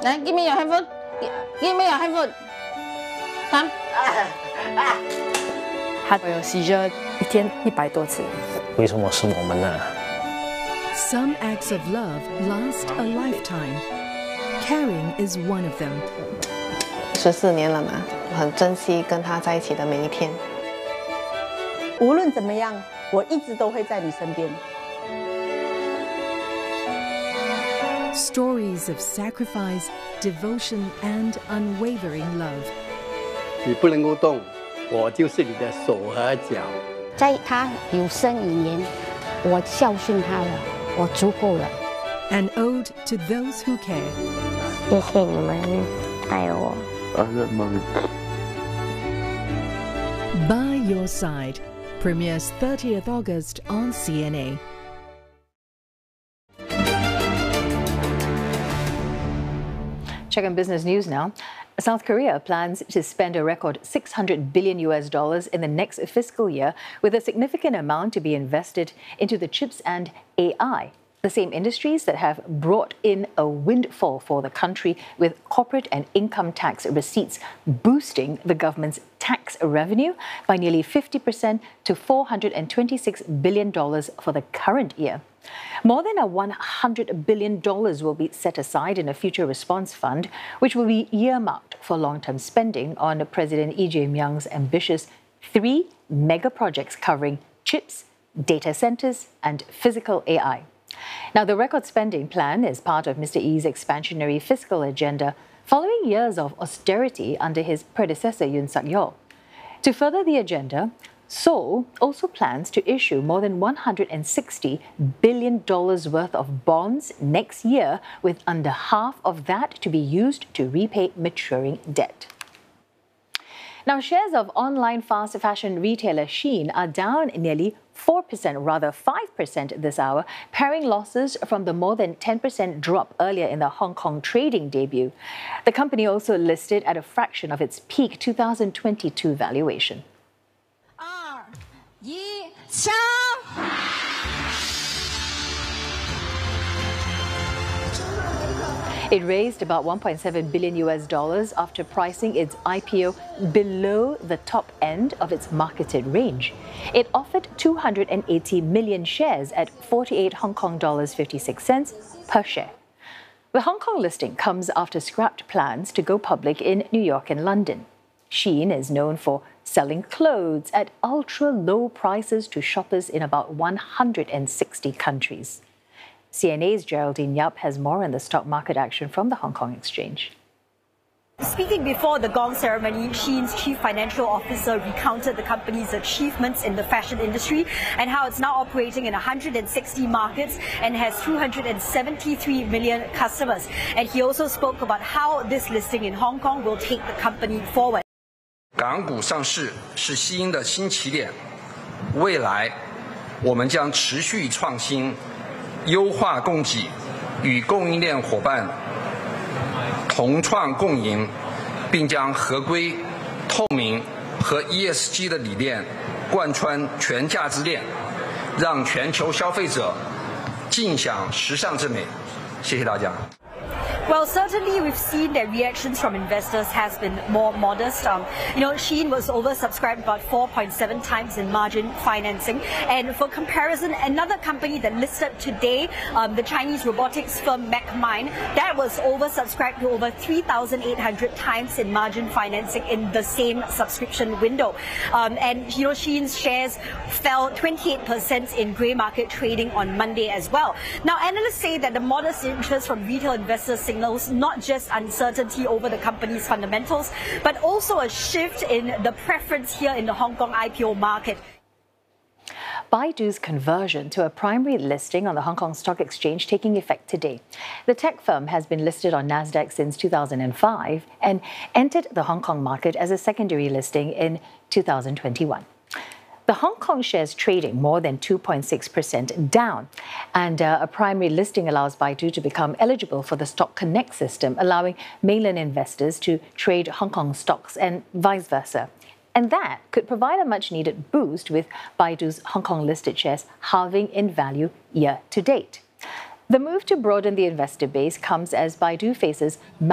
来 ，give me your handphone. Give me your handphone. Come. 他有 seizure 一天100多次。 为什么是我们呢？ Some acts of love last a lifetime. Caring is one of them. 14年了嘛，我很珍惜跟他在一起的每一天。 无论怎么样，我一直都会在你身边。 Stories of sacrifice, devotion, and unwavering love. 你不能够动，我就是你的手和脚。 在他有生以年，我孝顺他了，我足够了。 An ode to those who care. 谢谢你们爱我。 By Your Side premieres 30th August on CNA. Check on business news now. South Korea plans to spend a record $600 billion in the next fiscal year, with a significant amount to be invested into the chips and AI, the same industries that have brought in a windfall for the country, with corporate and income tax receipts boosting the government's tax revenue by nearly 50% to $426 billion for the current year. More than $100 billion will be set aside in a future response fund, which will be earmarked for long-term spending on President Lee Jae-myung's ambitious 3 mega projects covering chips, data centers, and physical AI. Now, the record spending plan is part of Mr. Lee's expansionary fiscal agenda following years of austerity under his predecessor Yoon Suk-yeol. To further the agenda, Seoul also plans to issue more than $160 billion worth of bonds next year, with under half of that to be used to repay maturing debt. Now, shares of online fast fashion retailer Shein are down nearly 4%, rather 5% this hour, paring losses from the more than 10% drop earlier in the Hong Kong trading debut. The company also listed at a fraction of its peak 2022 valuation. It raised about $1.7 billion after pricing its IPO below the top end of its marketed range. It offered 280 million shares at 48 Hong Kong dollars 56 cents per share. The Hong Kong listing comes after scrapped plans to go public in New York and London. Shein is known for selling clothes at ultra-low prices to shoppers in about 160 countries. CNA's Geraldine Yap has more on the stock market action from the Hong Kong Exchange. Speaking before the gong ceremony, Shein's chief financial officer recounted the company's achievements in the fashion industry and how it's now operating in 160 markets and has 273 million customers. And he also spoke about how this listing in Hong Kong will take the company forward. 港股上市是西英的新起点，未来我们将持续创新，优化供给，与供应链伙伴同创共赢，并将合规、透明和 ESG 的理念贯穿全价值链，让全球消费者尽享时尚之美。谢谢大家。 Well, certainly we've seen that reactions from investors has been more modest. Shein was oversubscribed about 4.7 times in margin financing. And for comparison, another company that listed today, the Chinese robotics firm MacMine, that was oversubscribed to over 3,800 times in margin financing in the same subscription window. Shein's shares fell 28% in grey market trading on Monday as well. Now, analysts say that the modest interest from retail investors signals not just uncertainty over the company's fundamentals, but also a shift in the preference here in the Hong Kong IPO market. Baidu's conversion to a primary listing on the Hong Kong Stock Exchange taking effect today. The tech firm has been listed on Nasdaq since 2005 and entered the Hong Kong market as a secondary listing in 2021. The Hong Kong shares trading more than 2.6% down, and a primary listing allows Baidu to become eligible for the Stock Connect system, allowing mainland investors to trade Hong Kong stocks and vice versa. And that could provide a much-needed boost, with Baidu's Hong Kong listed shares halving in value year to date. The move to broaden the investor base comes as Baidu faces